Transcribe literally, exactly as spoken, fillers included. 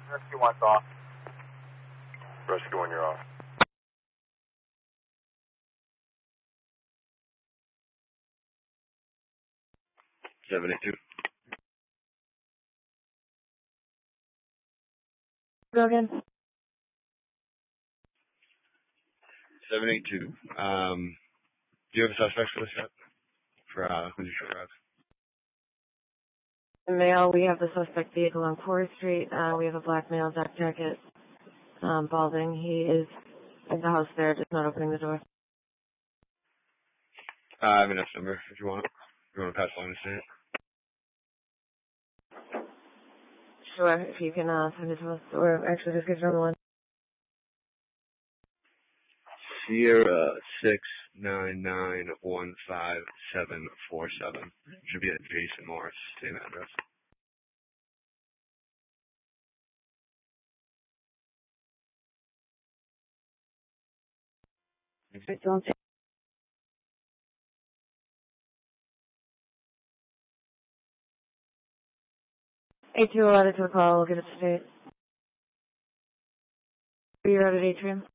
Rescue one's off. Rescue one, you're off. seven eight two. Go again. seven eight two. Um, do you have a suspect for this yet? For, uh, Quincy Short Drive? Male, we have the suspect vehicle on Forest Street. Uh, we have a black male, dark jacket, um, balding. He is in the house there, just not opening the door. Uh, I have an F number if you want. If you want to pass along to it. Sure, if you can uh, send it to us, or actually just give them one. Sierra six nine nine one five seven four seven. Should be at Jason Morris, same address. eight two will add it to a call. We'll get it straight. Are you out at Atrium?